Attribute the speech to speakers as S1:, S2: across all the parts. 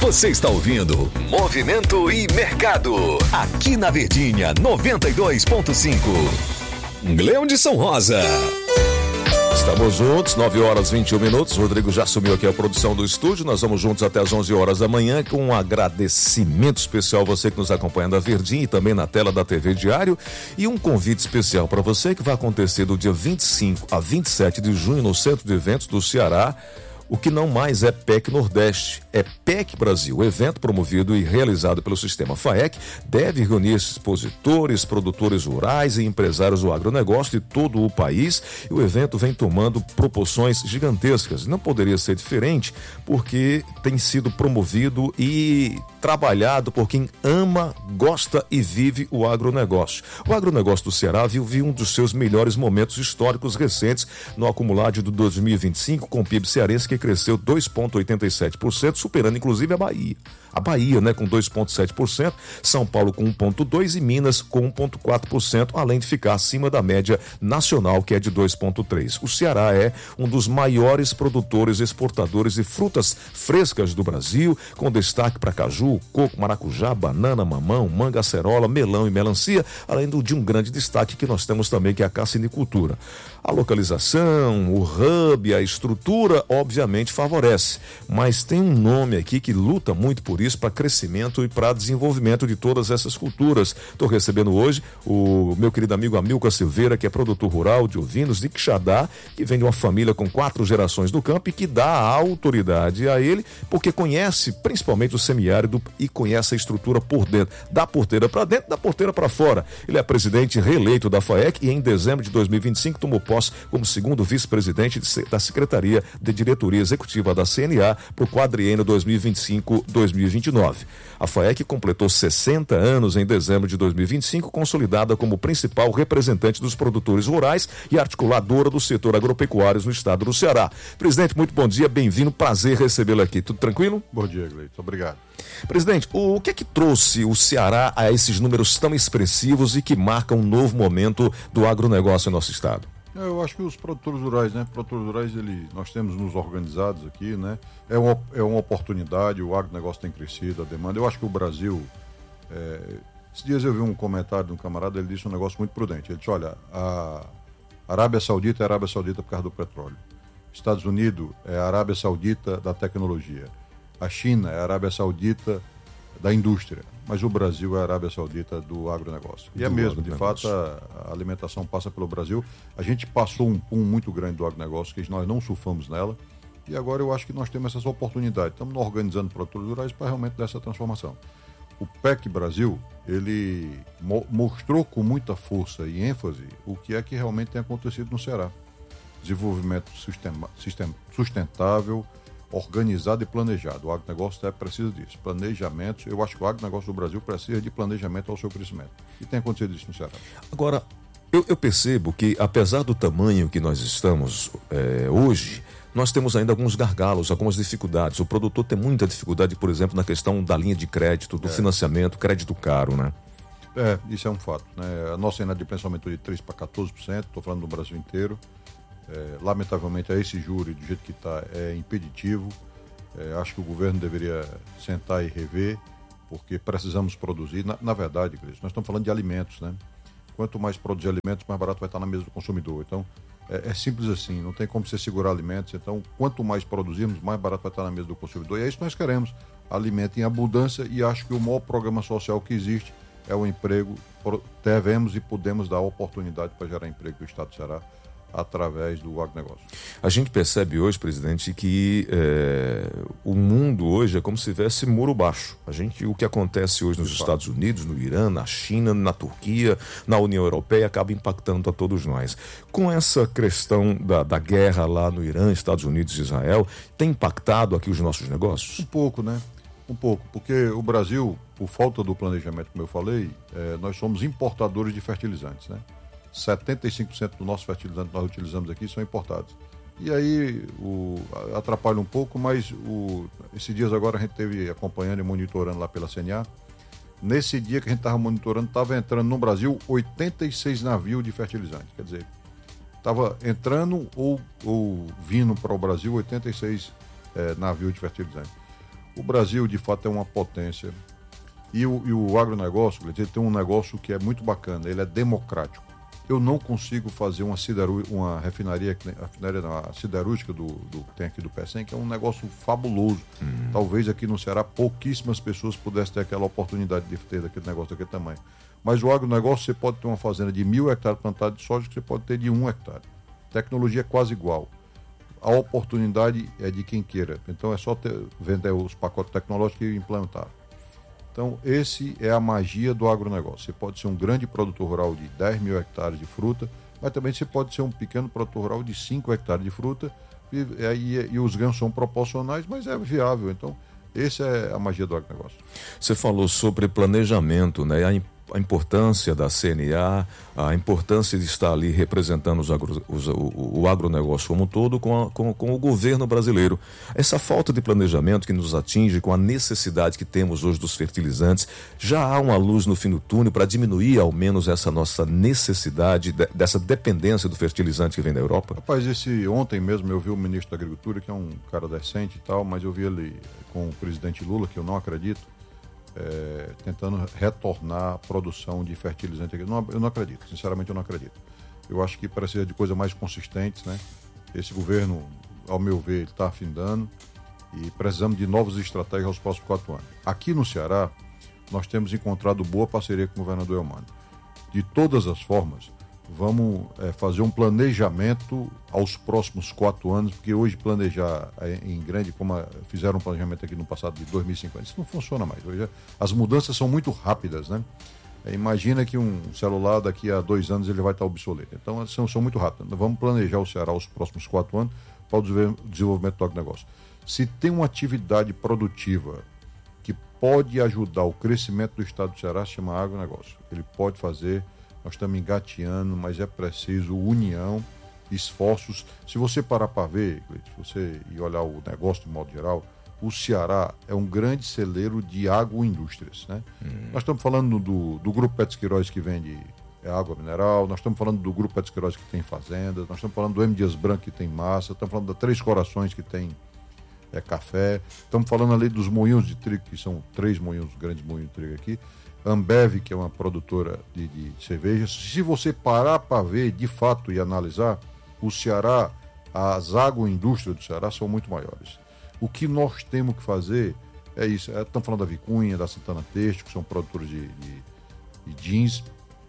S1: Você está ouvindo Movimento e Mercado, aqui na Verdinha 92.5. Gleudson Rosa.
S2: Estamos juntos, 9h21. Rodrigo já assumiu aqui a produção do estúdio. Nós vamos juntos até as 11 horas da manhã com um agradecimento especial a você que nos acompanha na Verdinha e também na tela da TV Diário. E um convite especial para você que vai acontecer do dia 25 a 27 de junho no Centro de Eventos do Ceará. O que não mais é PEC Nordeste, é PEC Brasil. O evento promovido e realizado pelo Sistema FAEC deve reunir expositores, produtores rurais e empresários do agronegócio de todo o país. E o evento vem tomando proporções gigantescas. Não poderia ser diferente porque tem sido promovido e trabalhado por quem ama, gosta e vive o agronegócio. O agronegócio do Ceará vive um dos seus melhores momentos históricos recentes no acumulado de 2025 com o PIB cearense que cresceu 2,87%, superando inclusive a Bahia. A Bahia, né, com 2,7%, São Paulo com 1,2% e Minas com 1,4%, além de ficar acima da média nacional, que é de 2,3%. O Ceará é um dos maiores produtores e exportadores de frutas frescas do Brasil, com destaque para caju, coco, maracujá, banana, mamão, manga, acerola, melão e melancia, além de um grande destaque que nós temos também, que é a cassinicultura. A localização, o hub, a estrutura, obviamente favorece, mas tem um nome aqui que luta muito por isso, para crescimento e para desenvolvimento de todas essas culturas. Estou recebendo hoje o meu querido amigo Amilcar Silveira, que é produtor rural de ovinos de Quixadá, que vem de uma família com 4 gerações do campo e que dá a autoridade a ele, porque conhece principalmente o semiárido e conhece a estrutura por dentro, da porteira para dentro, da porteira para fora. Ele é presidente reeleito da FAEC e em dezembro de 2025 tomou posse como segundo vice-presidente da Secretaria de Diretoria Executiva da CNA para o quadriênio 2025-2029. A FAEC completou 60 anos em dezembro de 2025, consolidada como principal representante dos produtores rurais e articuladora do setor agropecuário no estado do Ceará. Presidente, muito bom dia, bem-vindo, prazer recebê-lo aqui. Tudo tranquilo?
S3: Bom dia, Gleudson, obrigado.
S2: Presidente, o que é que trouxe o Ceará a esses números tão expressivos e que marcam um novo momento do agronegócio em nosso estado?
S3: Eu acho que os produtores rurais, nós temos nos organizados aqui, né? É uma oportunidade, o agronegócio tem crescido, a demanda. Eu acho que o Brasil, esses dias eu vi um comentário de um camarada, ele disse um negócio muito prudente. Ele disse, olha, a Arábia Saudita é a Arábia Saudita por causa do petróleo. Estados Unidos é a Arábia Saudita da tecnologia. A China é a Arábia Saudita da indústria. Mas o Brasil é a Arábia Saudita do agronegócio. E é mesmo, de fato, a alimentação passa pelo Brasil. A gente passou um boom muito grande do agronegócio, que nós não surfamos nela, e agora eu acho que nós temos essas oportunidades. Estamos organizando produtores rurais para realmente dessa transformação. O PEC Brasil, ele mostrou com muita força e ênfase o que é que realmente tem acontecido no Ceará. Desenvolvimento sustentável, organizado e planejado. O agronegócio precisa disso. Planejamento, eu acho que o agronegócio do Brasil precisa de planejamento ao seu crescimento. E tem acontecido isso no Ceará.
S2: Agora, eu percebo que, apesar do tamanho que nós estamos hoje, nós temos ainda alguns gargalos, algumas dificuldades. O produtor tem muita dificuldade, por exemplo, na questão da linha de crédito, do financiamento, crédito caro, né?
S3: Isso é um fato, né? A nossa inadimplência aumentou de 3% para 14%, estou falando do Brasil inteiro. Lamentavelmente, esse júri, do jeito que está, é impeditivo. Acho que o governo deveria sentar e rever, porque precisamos produzir. Na verdade, Cris, nós estamos falando de alimentos, né? Quanto mais produzir alimentos, mais barato vai estar na mesa do consumidor. Então, é simples assim, não tem como você segurar alimentos. Então, quanto mais produzirmos, mais barato vai estar na mesa do consumidor. E é isso que nós queremos, alimento em abundância, e acho que o maior programa social que existe é o emprego. Devemos e podemos dar oportunidade para gerar emprego no estado do Ceará através do agronegócio.
S2: A gente percebe hoje, presidente, que o mundo hoje é como se tivesse muro baixo. O que acontece hoje nos Estados Unidos, no Irã, na China, na Turquia, na União Europeia, acaba impactando a todos nós. Com essa questão da guerra lá no Irã, Estados Unidos e Israel, tem impactado aqui os nossos negócios?
S3: Um pouco, né? Um pouco, porque o Brasil, por falta do planejamento, como eu falei, nós somos importadores de fertilizantes, né? 75% do nosso fertilizante que nós utilizamos aqui são importados. E aí atrapalha um pouco, mas esses dias agora a gente esteve acompanhando e monitorando lá pela CNA. Nesse dia que a gente estava monitorando, estava entrando no Brasil 86 navios de fertilizante. Quer dizer, estava entrando ou vindo para o Brasil 86 navios de fertilizante. O Brasil, de fato, é uma potência. E o agronegócio, ele tem um negócio que é muito bacana, ele é democrático. Eu não consigo fazer uma refinaria, a siderúrgica que tem aqui do Pecém, que é um negócio fabuloso. Talvez aqui no Ceará pouquíssimas pessoas pudessem ter aquela oportunidade de ter aquele negócio daquele tamanho. Mas o agronegócio, você pode ter uma fazenda de 1.000 hectares plantada de soja, que você pode ter de 1 hectare. Tecnologia é quase igual. A oportunidade é de quem queira. Então é só vender os pacotes tecnológicos e implantar. Então, esse é a magia do agronegócio. Você pode ser um grande produtor rural de 10.000 hectares de fruta, mas também você pode ser um pequeno produtor rural de 5 hectares de fruta, e os ganhos são proporcionais, mas é viável. Então, essa é a magia do agronegócio.
S2: Você falou sobre planejamento, né? A importância da CNA, a importância de estar ali representando o agronegócio como um todo com o governo brasileiro. Essa falta de planejamento que nos atinge com a necessidade que temos hoje dos fertilizantes, já há uma luz no fim do túnel para diminuir ao menos essa nossa necessidade, dessa dependência do fertilizante que vem da Europa?
S3: Rapaz, ontem mesmo eu vi o ministro da Agricultura, que é um cara decente e tal, mas eu vi ele com o presidente Lula, que eu não acredito, tentando retornar a produção de fertilizante aqui. Eu não acredito, sinceramente eu não acredito. Eu acho que precisa de coisas mais consistentes, né? Esse governo, ao meu ver, ele está afindando e precisamos de novas estratégias aos próximos 4 anos. Aqui no Ceará, nós temos encontrado boa parceria com o governador Eumano. De todas as formas, vamos fazer um planejamento aos próximos 4 anos, porque hoje planejar em grande, como fizeram um planejamento aqui no passado de 2050, isso não funciona mais. Hoje as mudanças são muito rápidas, né? Imagina que um celular daqui a 2 anos ele vai estar obsoleto. Então, são muito rápidas. Vamos planejar o Ceará aos próximos 4 anos para o desenvolvimento do agronegócio. Se tem uma atividade produtiva que pode ajudar o crescimento do estado do Ceará, se chama agronegócio. Ele pode fazer. Nós estamos engateando, mas é preciso união, esforços. Se você parar para ver, e olhar o negócio de modo geral, o Ceará é um grande celeiro de agroindústrias, né? Nós estamos falando do Grupo Petros Queiroz, que vende água mineral, nós estamos falando do Grupo Petros Queiroz, que tem fazendas, nós estamos falando do M. Dias Branco, que tem massa, estamos falando da Três Corações, que tem café, estamos falando ali dos moinhos de trigo, que são 3 moinhos, grandes moinhos de trigo aqui, Ambev, que é uma produtora de cervejas. Se você parar para ver, de fato, e analisar, o Ceará, as agroindústrias do Ceará são muito maiores. O que nós temos que fazer é isso. Estamos falando da Vicunha, da Santana Têxtil, que são produtores de jeans.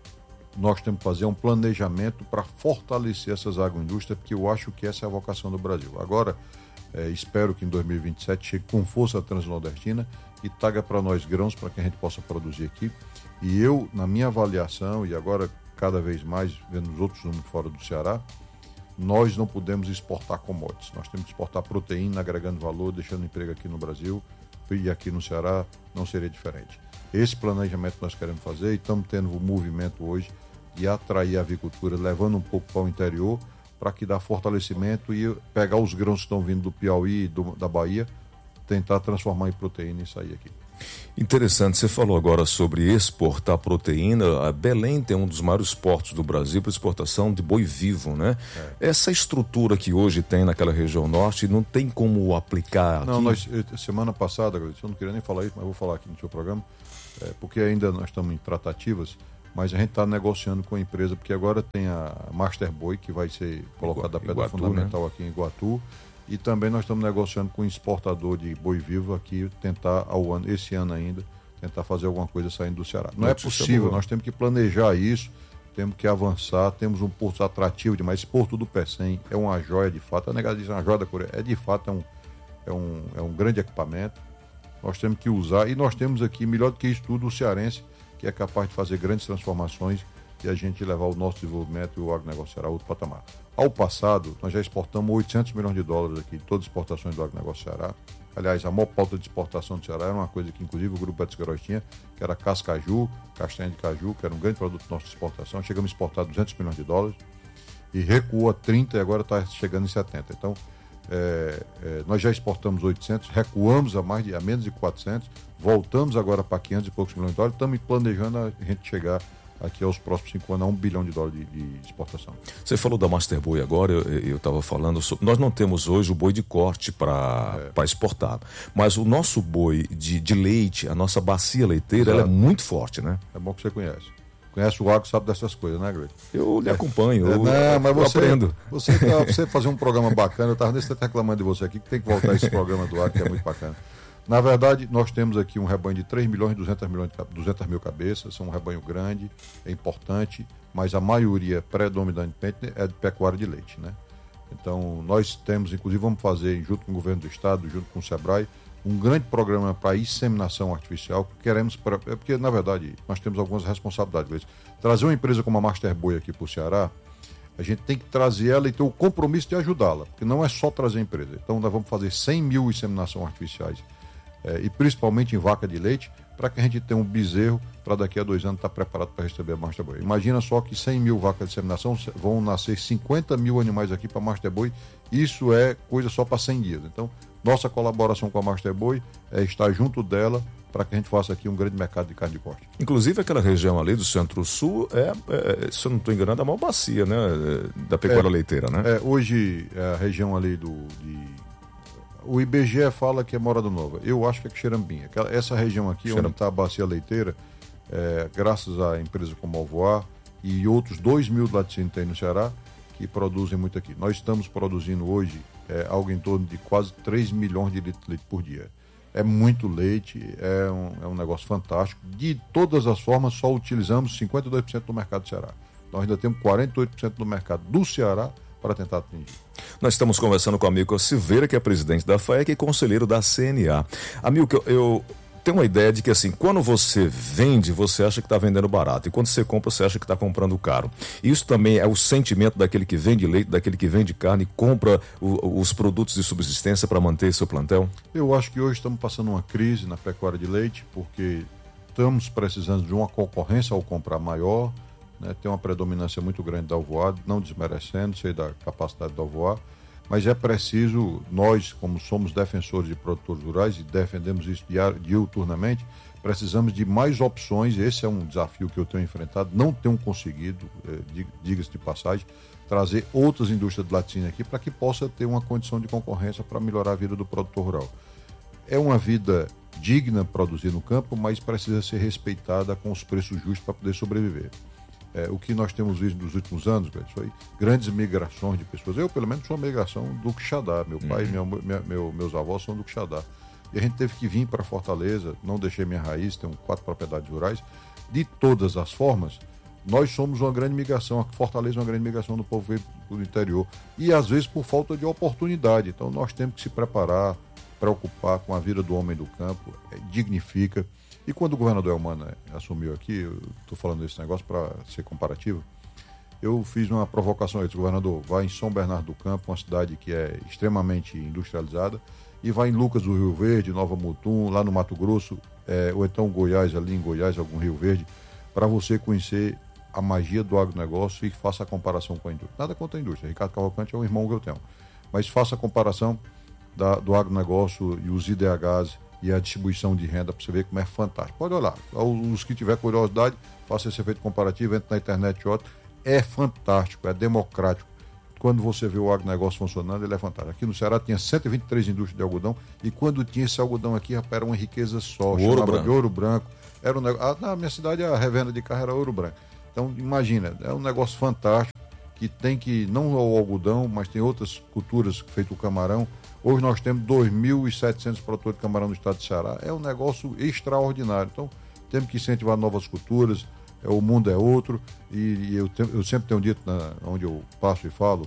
S3: Nós temos que fazer um planejamento para fortalecer essas agroindústrias, porque eu acho que essa é a vocação do Brasil. Agora, espero que em 2027 chegue com força a Transnordestina e traga para nós grãos para que a gente possa produzir aqui. E eu, na minha avaliação, e agora cada vez mais vendo os outros números fora do Ceará, nós não podemos exportar commodities. Nós temos que exportar proteína, agregando valor, deixando emprego aqui no Brasil, e aqui no Ceará não seria diferente. Esse planejamento nós queremos fazer e estamos tendo um movimento hoje de atrair a avicultura, levando um pouco para o interior, para que dá fortalecimento e pegar os grãos que estão vindo do Piauí e da Bahia, tentar transformar em proteína e sair aqui.
S2: Interessante, você falou agora sobre exportar proteína. A Belém tem um dos maiores portos do Brasil para exportação de boi vivo, né? Essa estrutura que hoje tem naquela região norte, não tem como aplicar aqui?
S3: Não, semana passada, eu não queria nem falar isso, mas vou falar aqui no seu programa, porque ainda nós estamos em tratativas, mas a gente está negociando com a empresa, porque agora tem a Master Boi, que vai ser colocada a pedra fundamental, né? Aqui em Iguatu. E também nós estamos negociando com um exportador de boi vivo aqui, tentar, esse ano ainda, tentar fazer alguma coisa saindo do Ceará. Não é possível, nós temos que planejar isso, temos que avançar, temos um porto atrativo demais. Esse porto do Pecém é uma joia de fato, a negada diz uma joia da Coreia, de fato é um grande equipamento, nós temos que usar, e nós temos aqui, melhor do que isso tudo, o cearense, que é capaz de fazer grandes transformações e a gente levar o nosso desenvolvimento e o agronegócio Ceará a outro patamar. Ao passado, nós já exportamos 800 milhões de dólares aqui, todas as exportações do agronegócio Ceará. Aliás, a maior pauta de exportação do Ceará era uma coisa que, inclusive, o Grupo Petros Queiroz tinha, que era cascaju, castanha de caju, que era um grande produto nosso de exportação. Chegamos a exportar 200 milhões de dólares e recuou a 30 e agora está chegando em 70. Então, nós já exportamos 800, recuamos a menos de 400, voltamos agora para 500 e poucos milhões de dólares, estamos planejando a gente chegar aqui aos próximos 5 anos a $1 bilhão de exportação.
S2: Você falou da Masterboi agora, eu estava falando sobre, nós não temos hoje o boi de corte para exportar, mas o nosso boi de leite, a nossa bacia leiteira, ela é muito forte, né?
S3: É bom que você conhece o agro, sabe dessas coisas, né, Greg?
S2: Eu lhe acompanho,
S3: mas
S2: você,
S3: aprendo. Você fazer um programa bacana, eu estava nesse tempo reclamando de você aqui, que tem que voltar esse programa do agro, que é muito bacana. Na verdade, nós temos aqui um rebanho de 3 milhões e 200 mil cabeças, é um rebanho grande, é importante, mas a maioria predominantemente é de pecuária de leite, né? Então, nós temos, inclusive, vamos fazer, junto com o governo do estado, junto com o SEBRAE, um grande programa para inseminação artificial. Queremos, porque na verdade nós temos algumas responsabilidades. Trazer uma empresa como a Masterboi aqui para o Ceará, a gente tem que trazer ela e ter o compromisso de ajudá-la, porque não é só trazer a empresa. Então nós vamos fazer 100 mil inseminações artificiais, e principalmente em vaca de leite, para que a gente tenha um bezerro para daqui a 2 anos estar preparado para receber a Masterboi. Imagina só que 100 mil vacas de inseminação vão nascer 50 mil animais aqui para a Masterboi. Isso é coisa só para 100 dias. Então, nossa colaboração com a Masterboi é estar junto dela para que a gente faça aqui um grande mercado de carne de corte.
S2: Inclusive aquela região ali do Centro-Sul se eu não estou enganado, a maior bacia, né, da pecuária leiteira, né?
S3: Hoje a região ali o IBGE fala que é Morada Nova. Eu acho que é Xerambim. Essa região aqui, onde está a bacia leiteira, graças a empresas como Alvoar e outros 2 mil laticínios tem no Ceará, que produzem muito aqui. Nós estamos produzindo hoje algo em torno de quase 3 milhões de litros de leite por dia. É muito leite, é um negócio fantástico. De todas as formas, só utilizamos 52% do mercado do Ceará. Nós ainda temos 48% do mercado do Ceará para tentar atingir.
S2: Nós estamos conversando com o Amilcar Silveira, que é presidente da FAEC e conselheiro da CNA. Amilcar, eu tenho uma ideia de que assim, quando você vende, você acha que está vendendo barato, e quando você compra, você acha que está comprando caro. Isso também é o sentimento daquele que vende leite, daquele que vende carne e compra os produtos de subsistência para manter seu plantel?
S3: Eu acho que hoje estamos passando uma crise na pecuária de leite, porque estamos precisando de uma concorrência ao comprar maior, né? Tem uma predominância muito grande da Alvoar, não desmerecendo, sei da capacidade da Alvoar, mas é preciso, nós, como somos defensores de produtores rurais e defendemos isso diuturnamente, precisamos de mais opções. Esse é um desafio que eu tenho enfrentado, não tenho conseguido, diga-se de passagem, trazer outras indústrias de laticínio aqui para que possa ter uma condição de concorrência para melhorar a vida do produtor rural. É uma vida digna produzir no campo, mas precisa ser respeitada com os preços justos para poder sobreviver. O que nós temos visto nos últimos anos, foi grandes migrações de pessoas. Eu, pelo menos, sou uma migração do Quixadá. Meu pai e meus avós são do Quixadá. E a gente teve que vir para Fortaleza, não deixei minha raiz, tenho 4 propriedades rurais. De todas as formas, nós somos uma grande migração. A Fortaleza é uma grande migração do povo do interior. E, às vezes, por falta de oportunidade. Então, nós temos que se preparar, preocupar com a vida do homem do campo, dignifica. E quando o governador Eumana assumiu aqui, eu estou falando desse negócio para ser comparativo, eu fiz uma provocação. Eu disse: governador, vai em São Bernardo do Campo, uma cidade que é extremamente industrializada, e vai em Lucas do Rio Verde, Nova Mutum, lá no Mato Grosso, ou então Goiás, ali em Goiás, algum Rio Verde, para você conhecer a magia do agronegócio e faça a comparação com a indústria. Nada contra a indústria, Ricardo Cavalcante é um irmão que eu tenho, mas faça a comparação do agronegócio e os IDHs e a distribuição de renda para você ver como é fantástico. Pode olhar, os que tiver curiosidade, faça esse efeito comparativo, entre na internet e outro. É fantástico, é democrático. Quando você vê o agronegócio funcionando, ele é fantástico. Aqui no Ceará tinha 123 indústrias de algodão, e quando tinha esse algodão aqui, rapaz, era uma riqueza só, chamava de ouro branco. Era um negócio. Na minha cidade, a revenda de carro era ouro branco. Então, imagina, é um negócio fantástico, que tem que, não o algodão, mas tem outras culturas, feito o camarão. Hoje nós temos 2.700 produtores de camarão no estado de Ceará. É um negócio extraordinário. Então, temos que incentivar novas culturas. O mundo é outro. E eu sempre tenho dito, onde eu passo e falo,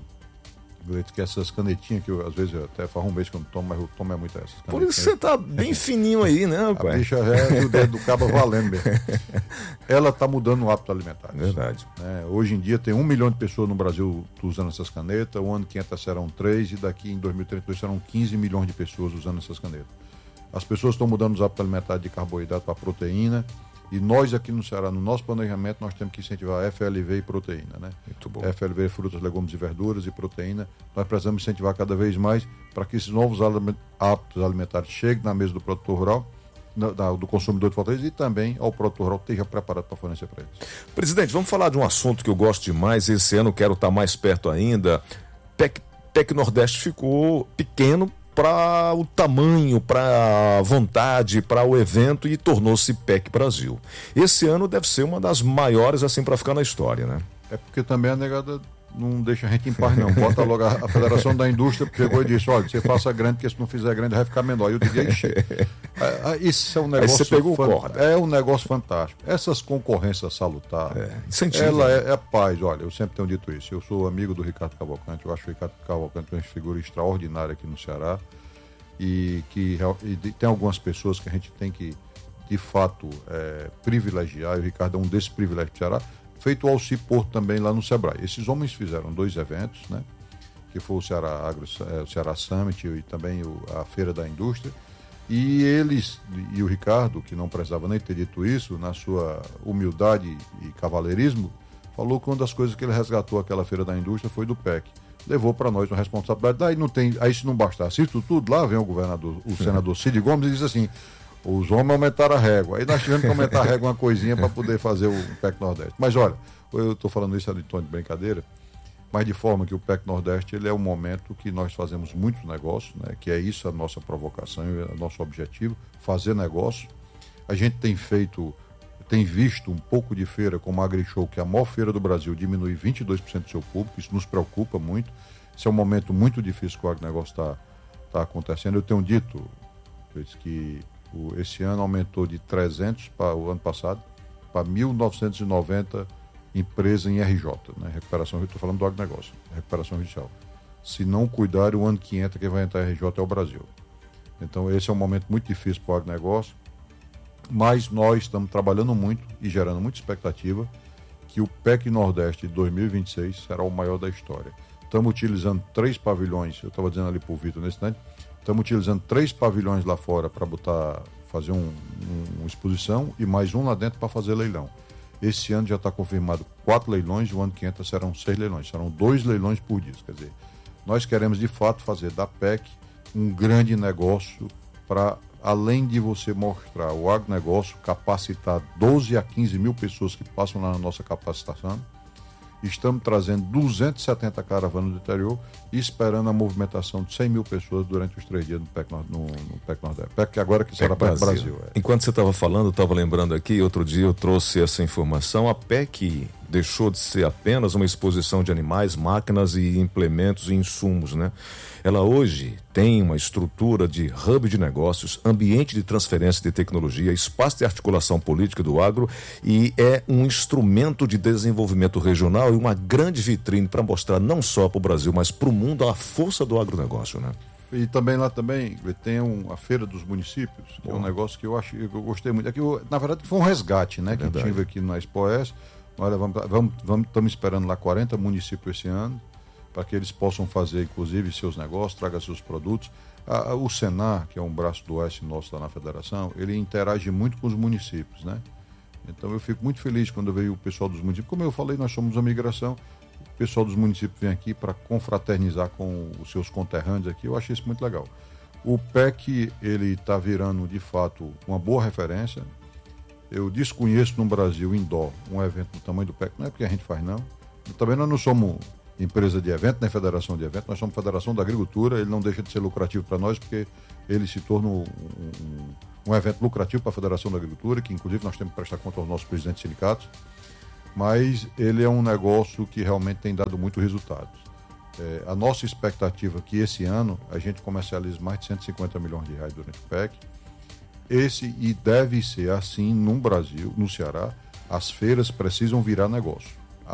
S3: que essas canetinhas, que às vezes até faz um mês que eu não tomo, mas eu tomo muito essas canetinhas.
S2: Por isso você tá bem fininho aí, né, rapaz?
S3: A bicha é do dedo do cabo valendo mesmo. Ela está mudando o hábito alimentar.
S2: Verdade.
S3: Hoje em dia tem 1 milhão de pessoas no Brasil usando essas canetas. O ano que entra serão 3, e daqui em 2032 serão 15 milhões de pessoas usando essas canetas. As pessoas estão mudando os hábitos alimentares de carboidrato para proteína. E nós aqui no Ceará, no nosso planejamento, nós temos que incentivar FLV e proteína, né?
S2: Muito bom.
S3: FLV, frutas, legumes e verduras, e proteína. Nós precisamos incentivar cada vez mais para que esses novos hábitos alimentares cheguem na mesa do produtor rural do consumidor de Fortaleza e também ao produtor rural esteja preparado para fornecer para eles.
S2: Presidente, vamos falar de um assunto que eu gosto demais. Esse ano quero estar mais perto ainda. PEC Nordeste ficou pequeno para o tamanho, para a vontade, para o evento e tornou-se PEC Brasil. Esse ano deve ser uma das maiores assim para ficar na história, né?
S3: É porque também a negada não deixa a gente em paz, não. Bota logo a Federação da Indústria, pegou e disse, olha, você faça grande, porque se não fizer grande vai ficar menor. Aí eu digo, ixi, isso é um negócio...
S2: Aí você pegou corda.
S3: É um negócio fantástico. Essas concorrências salutares,
S2: incentiva.
S3: Ela é paz. Olha, eu sempre tenho dito isso. Eu sou amigo do Ricardo Cavalcante, eu acho o Ricardo Cavalcante uma figura extraordinária aqui no Ceará e tem algumas pessoas que a gente tem que, de fato, privilegiar, e o Ricardo é um desses privilégios do Ceará, feito o Alci Porto também lá no Sebrae. Esses homens fizeram 2 eventos, né? Que foi o Ceará Summit e também a Feira da Indústria. E eles, e o Ricardo, que não precisava nem ter dito isso, na sua humildade e cavalheirismo, falou que uma das coisas que ele resgatou aquela Feira da Indústria foi do PEC. Levou para nós uma responsabilidade. Aí se não bastasse isso tudo, lá vem o senador Cid Gomes e diz assim, os homens aumentaram a régua. Aí nós tivemos que aumentar a régua uma coisinha para poder fazer o PEC Nordeste. Mas olha, eu estou falando isso em tom de brincadeira, mas de forma que o PEC Nordeste ele é um momento que nós fazemos muitos negócios, né? Que é isso a nossa provocação, é o nosso objetivo, fazer negócio. A gente tem visto um pouco de feira como a AgriShow, que é a maior feira do Brasil, diminui 22% do seu público, isso nos preocupa muito. Esse é um momento muito difícil que o agronegócio está acontecendo. Eu tenho dito que esse ano aumentou de 300 para o ano passado para 1.990 empresas em RJ, né? Recuperação, eu estou falando do agronegócio, recuperação judicial. Se não cuidar, o ano que entra, quem vai entrar em RJ é o Brasil. Então esse é um momento muito difícil para o agronegócio, mas nós estamos trabalhando muito e gerando muita expectativa que o PEC Nordeste de 2026 será o maior da história. Estamos utilizando 3 pavilhões, eu estava dizendo ali para o Vitor nesse instante, estamos utilizando 3 pavilhões lá fora para fazer uma exposição e mais um lá dentro para fazer leilão. Esse ano já está confirmado 4 leilões e o ano que entra serão 6 leilões. Serão 2 leilões por dia. Quer dizer, nós queremos de fato fazer da PEC um grande negócio para, além de você mostrar o agronegócio, capacitar 12 a 15 mil pessoas que passam lá na nossa capacitação. Estamos trazendo 270 caravanas do interior e esperando a movimentação de 100 mil pessoas durante os 3 dias no PEC Nordeste. PEC agora que será PEC Brasil.
S2: Enquanto você estava falando, eu estava lembrando aqui, outro dia eu trouxe essa informação, a PEC deixou de ser apenas uma exposição de animais, máquinas e implementos e insumos, né? Ela hoje tem uma estrutura de hub de negócios, ambiente de transferência de tecnologia, espaço de articulação política do agro e é um instrumento de desenvolvimento regional e uma grande vitrine para mostrar não só para o Brasil, mas para o mundo a força do agronegócio, né?
S3: E também lá também tem a Feira dos Municípios, que é um negócio que eu gostei muito. Aqui, na verdade, foi um resgate, né? Que tive aqui na Expoes. Olha, estamos esperando lá 40 municípios esse ano, para que eles possam fazer, inclusive, seus negócios, traga seus produtos. O Senar, que é um braço do oeste nosso lá na federação, ele interage muito com os municípios, né? Então eu fico muito feliz quando eu vejo o pessoal dos municípios. Como eu falei, nós somos uma migração, o pessoal dos municípios vem aqui para confraternizar com os seus conterrâneos aqui, eu achei isso muito legal. O PEC, ele está virando, de fato, uma boa referência. Eu desconheço no Brasil, indoor, um evento do tamanho do PEC, não é porque a gente faz, não. Também nós não somos empresa de evento, nem federação de evento, nós somos federação da agricultura, ele não deixa de ser lucrativo para nós, porque ele se torna um evento lucrativo para a Federação da Agricultura, que inclusive nós temos que prestar conta aos nossos presidentes sindicatos, mas ele é um negócio que realmente tem dado muitos resultados. A nossa expectativa é que esse ano a gente comercialize mais de 150 milhões de reais durante o PEC, e deve ser assim no Brasil, no Ceará, as feiras precisam virar negócio.